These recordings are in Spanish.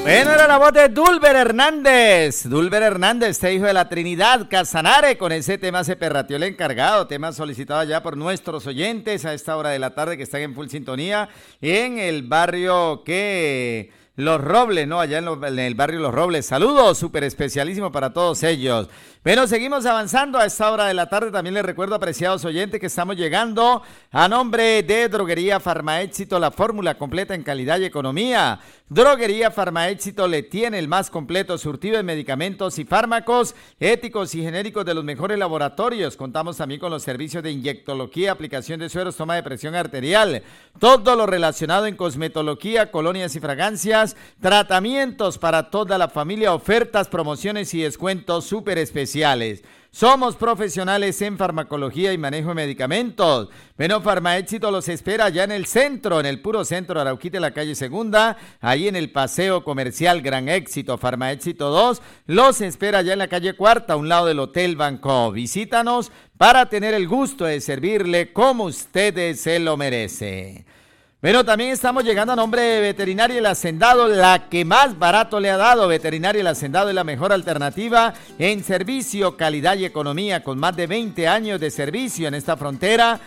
Bueno, era la voz de Dulber Hernández. Dulber Hernández, este hijo de la Trinidad Casanare, con ese tema se perrateó el encargado, tema solicitado ya por nuestros oyentes a esta hora de la tarde que están en full sintonía en el barrio Los Robles, ¿no? Allá en el barrio Los Robles. Saludos, súper especialísimo para todos ellos. Bueno, seguimos avanzando a esta hora de la tarde. También les recuerdo, apreciados oyentes, que estamos llegando a nombre de Droguería Farmaéxito, la fórmula completa en calidad y economía. Droguería Farmaéxito le tiene el más completo surtido de medicamentos y fármacos éticos y genéricos de los mejores laboratorios. Contamos también con los servicios de inyectología, aplicación de sueros, toma de presión arterial, todo lo relacionado en cosmetología, colonias y fragancias, tratamientos para toda la familia, ofertas, promociones y descuentos súper especiales. Somos profesionales en farmacología y manejo de medicamentos. Bueno, Farmaéxito los espera allá en el centro, en el puro centro de Arauquita, en la calle Segunda, ahí en el Paseo Comercial Gran Éxito. Farmaéxito 2 los espera allá en la calle Cuarta, a un lado del Hotel Banco. Visítanos para tener el gusto de servirle como ustedes se lo merece. Bueno, también estamos llegando a nombre de Veterinaria El Hacendado, la que más barato le ha dado. Veterinaria El Hacendado es la mejor alternativa en servicio, calidad y economía, con más de 20 años de servicio en esta frontera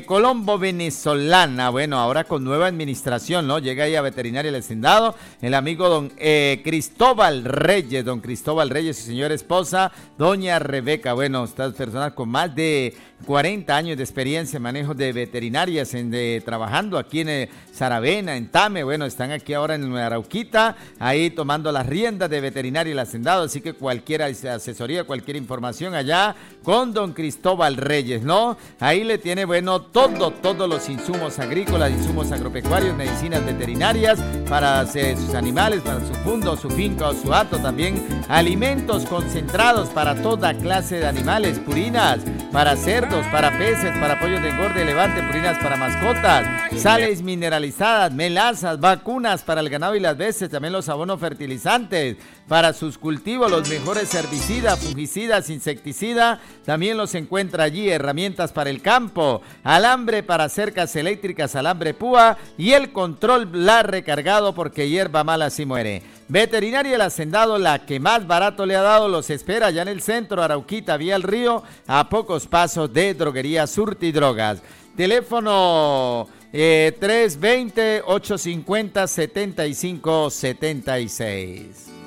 colombo-venezolana. Bueno, ahora con nueva administración, ¿no? Llega ahí a Veterinaria El Hacendado el amigo don Cristóbal Reyes, y su señora esposa, doña Rebeca. Bueno, estas personas con más de 40 años de experiencia en manejo de veterinarias, trabajando aquí en Saravena, en Tame. Bueno, están aquí ahora en Arauquita, ahí tomando las riendas de Veterinaria El Hacendado, así que cualquier asesoría, cualquier información allá con don Cristóbal Reyes, ¿no? Ahí le tiene, bueno, todos los insumos agrícolas, insumos agropecuarios, medicinas veterinarias para sus animales, para su fundo, su finca o su hato, también alimentos concentrados para toda clase de animales, purinas para cerdos, para peces, para pollos de engorde, levante, purinas para mascotas, sales mineralizadas, melazas, vacunas para el ganado y las bestias, también los abonos fertilizantes para sus cultivos, los mejores herbicidas, fungicidas, insecticidas, también los encuentra allí, herramientas para el campo, alambre para cercas eléctricas, alambre púa y el control recargado, porque hierba mala sí muere. Veterinaria El Hacendado, la que más barato le ha dado, los espera ya en el centro, Arauquita, vía el río, a pocos pasos de Droguería Surtidrogas. Teléfono 320-850-7576.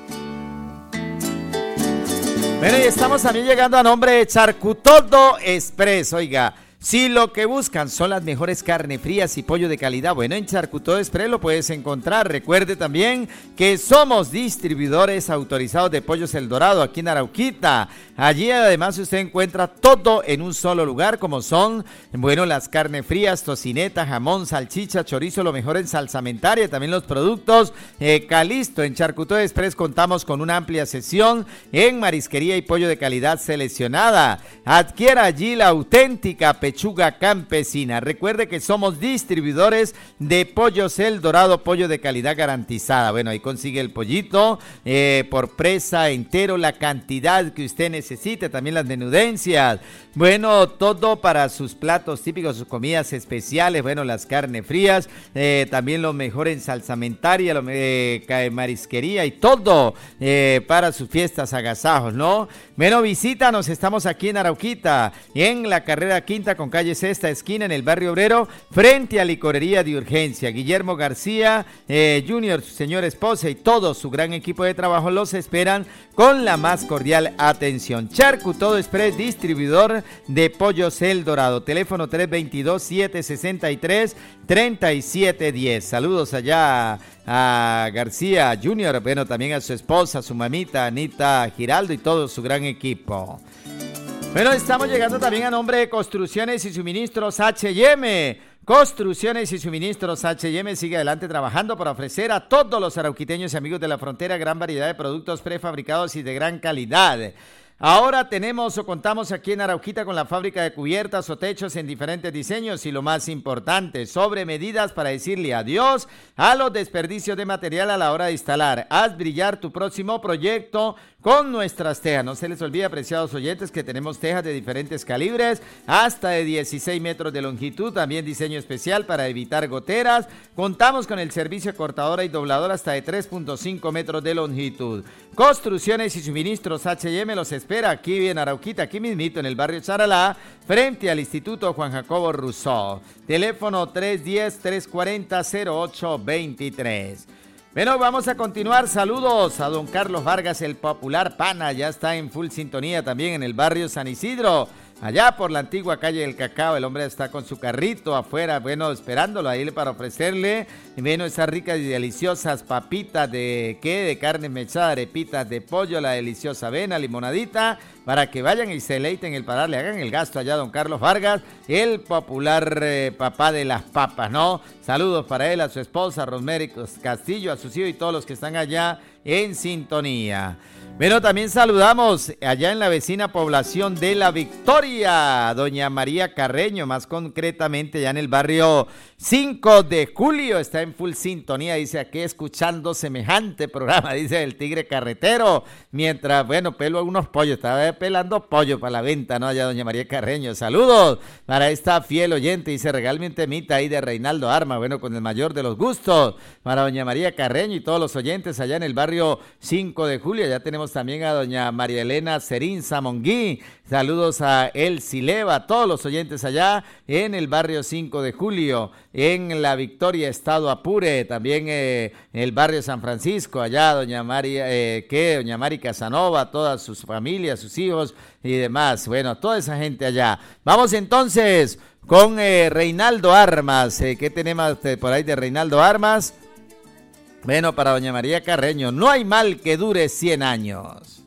Bueno, y estamos también llegando a nombre de Charcutodo Express. Oiga, si lo que buscan son las mejores carnes frías y pollo de calidad, bueno, en Charcutodo Express lo puedes encontrar. Recuerde también que somos distribuidores autorizados de Pollos El Dorado aquí en Arauquita. Allí además usted encuentra todo en un solo lugar, como son, bueno, las carnes frías, tocineta, jamón, salchicha, chorizo, lo mejor en salsamentaria, también los productos Calisto. En Charcutodo Express contamos con una amplia sección en marisquería y pollo de calidad seleccionada. Adquiera allí la auténtica pechuga campesina. Recuerde que somos distribuidores de Pollos El Dorado, pollo de calidad garantizada. Bueno, ahí consigue el pollito por presa entero, la cantidad que usted necesite, también las menudencias. Bueno, todo para sus platos típicos, sus comidas especiales. Bueno, las carnes frías, también lo mejor en salsamentaria, marisquería y todo para sus fiestas, agasajos, ¿no? Bueno, visítanos, estamos aquí en Arauquita, en la carrera quinta con calle Sexta esquina, en el barrio obrero, frente a Licorería de Urgencia. Guillermo García Jr., su señora esposa y todo su gran equipo de trabajo los esperan con la más cordial atención. Charcutodo Express, distribuidor de Pollos El Dorado. Teléfono 322-763-3710. Saludos allá a García Jr., bueno, también a su esposa, a su mamita Anita Giraldo y todo su gran equipo. Bueno, estamos llegando también a nombre de Construcciones y Suministros H&M. Construcciones y Suministros H&M sigue adelante trabajando para ofrecer a todos los arauquiteños y amigos de la frontera gran variedad de productos prefabricados y de gran calidad. Ahora tenemos o contamos aquí en Arauquita con la fábrica de cubiertas o techos en diferentes diseños y lo más importante, sobre medidas para decirle adiós a los desperdicios de material a la hora de instalar. Haz brillar tu próximo proyecto con nuestras tejas. No se les olvide, apreciados oyentes, que tenemos tejas de diferentes calibres, hasta de 16 metros de longitud, también diseño especial para evitar goteras. Contamos con el servicio de cortadora y dobladora hasta de 3.5 metros de longitud. Construcciones y suministros H&M los espera aquí en Arauquita, aquí mismito en el barrio Charalá, frente al Instituto Juan Jacobo Rousseau. Teléfono 310-340-0823. Bueno, vamos a continuar. Saludos a don Carlos Vargas, el popular pana, ya está en full sintonía también en el barrio San Isidro, allá por la antigua calle del Cacao. El hombre está con su carrito afuera, bueno, esperándolo ahí para ofrecerle, bueno, esas ricas y deliciosas papitas de carne mechada, arepitas de pollo, la deliciosa avena, limonadita, para que vayan y se deleiten el parar, le hagan el gasto allá a don Carlos Vargas, el popular papá de las papas, ¿no? Saludos para él, a su esposa Rosemary Castillo, a sus hijos y todos los que están allá en sintonía. Bueno, también saludamos allá en la vecina población de La Victoria, doña María Carreño, más concretamente ya en el barrio 5 de Julio, está en full sintonía, dice aquí escuchando semejante programa, dice el Tigre Carretero, mientras, bueno, pelo algunos pollos, estaba pelando pollo para la venta, ¿no? Allá doña María Carreño, saludos para esta fiel oyente, dice regálame un temita ahí de Reinaldo Arma, bueno, con el mayor de los gustos, para doña María Carreño y todos los oyentes allá en el barrio 5 de Julio, ya tenemos también a doña María Elena Serín Samonguí, saludos a El Sileva, a todos los oyentes allá en el barrio 5 de Julio, en La Victoria, Estado Apure, también en el barrio San Francisco, allá doña Mari Casanova, todas sus familias, sus hijos y demás, bueno, toda esa gente allá. Vamos entonces con Reinaldo Armas, ¿qué tenemos por ahí de Reinaldo Armas? Bueno, para doña María Carreño, no hay mal que dure 100 años.